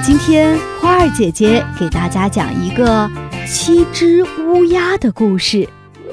今天花儿姐姐给大家讲一个7只乌鸦的故事。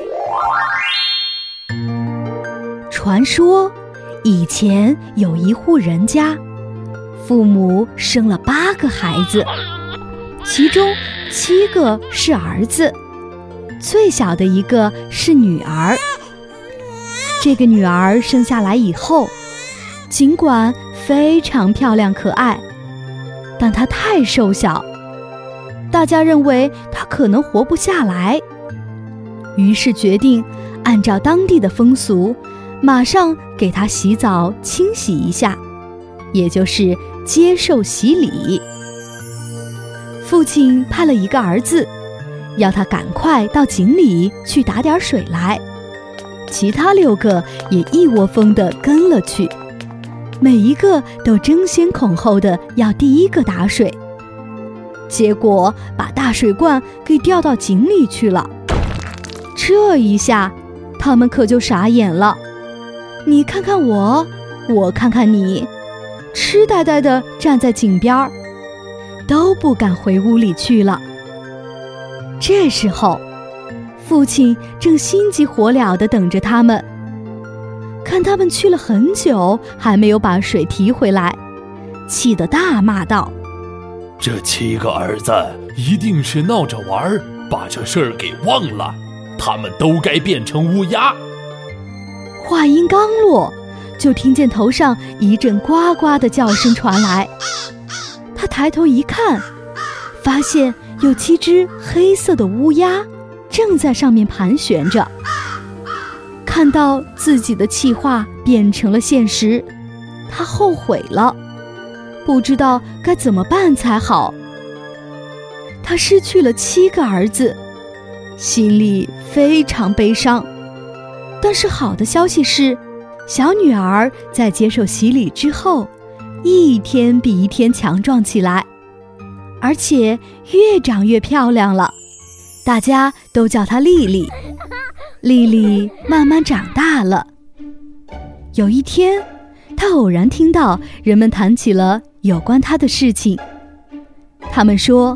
传说以前有一户人家，父母生了8个孩子，其中7个是儿子，最小的一个是女儿。这个女儿生下来以后，尽管非常漂亮可爱，但她太瘦小，大家认为她可能活不下来，于是决定按照当地的风俗，马上给她洗澡清洗一下，也就是接受洗礼。父亲派了一个儿子，要他赶快到井里去打点水来，其他6个也一窝蜂地跟了去，每一个都争先恐后的要第一个打水，结果把大水罐给掉到井里去了。这一下他们可就傻眼了，你看看我，我看看你，痴呆呆地站在井边，都不敢回屋里去了。这时候父亲正心急火燎地等着他们，看他们去了很久还没有把水提回来，气得大骂道： 这7个儿子一定是闹着玩，把这事儿给忘了，他们都该变成乌鸦。 话音刚落，就听见头上一阵呱呱的叫声传来，他抬头一看，发现有7只黑色的乌鸦正在上面盘旋着。看到自己的计划变成了现实，他后悔了，不知道该怎么办才好。他失去了7个儿子，心里非常悲伤。但是好的消息是，小女儿在接受洗礼之后，一天比一天强壮起来，而且越长越漂亮了，大家都叫她丽丽。丽丽慢慢长大了。有一天，她偶然听到人们谈起了有关她的事情。他们说：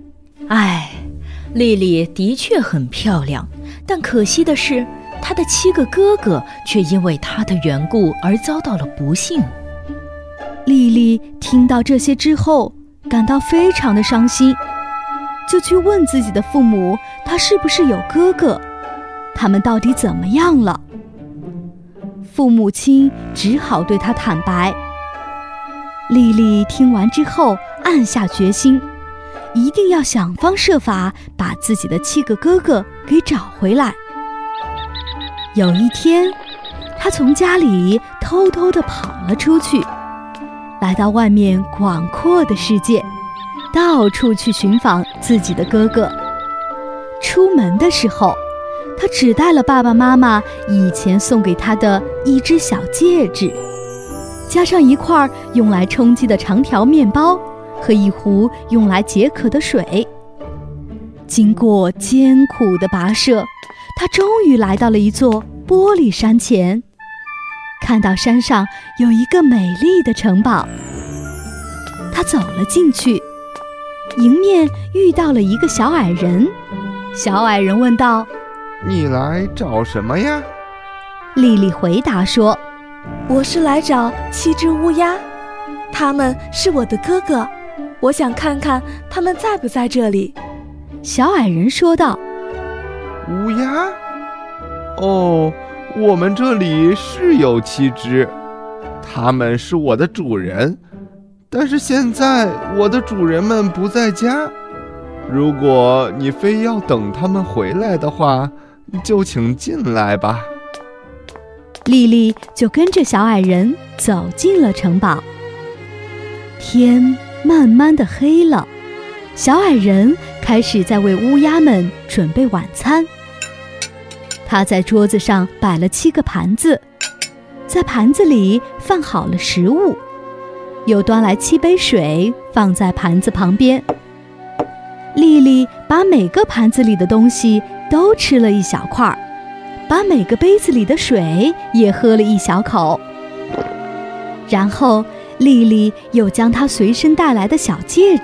丽丽的确很漂亮，但可惜的是，她的7个哥哥却因为她的缘故而遭到了不幸。 丽丽听到这些之后，感到非常的伤心，就去问自己的父母，她是不是有哥哥，他们到底怎么样了。父母亲只好对她坦白。丽丽听完之后暗下决心，一定要想方设法把自己的7个哥哥给找回来。有一天，她从家里偷偷地跑了出去，来到外面广阔的世界，到处去寻访自己的哥哥。出门的时候，他只带了爸爸妈妈以前送给他的一只小戒指，加上一块用来充饥的长条面包和一壶用来解渴的水。经过艰苦的跋涉，他终于来到了一座玻璃山前，看到山上有一个美丽的城堡。他走了进去，迎面遇到了一个小矮人。小矮人问道： 你来找什么呀？ 丽丽回答说： 我是来找7只乌鸦，他们是我的哥哥，我想看看他们在不在这里。 小矮人说道： 乌鸦？哦，我们这里是有7只，他们是我的主人，但是现在我的主人们不在家，如果你非要等他们回来的话，就请进来吧。 丽丽就跟着小矮人走进了城堡。天慢慢的黑了，小矮人开始在为乌鸦们准备晚餐。他在桌子上摆了7个盘子，在盘子里放好了食物，又端来7杯水放在盘子旁边。丽丽把每个盘子里的东西都吃了一小块，把每个杯子里的水也喝了一小口。然后丽丽又将她随身带来的小戒指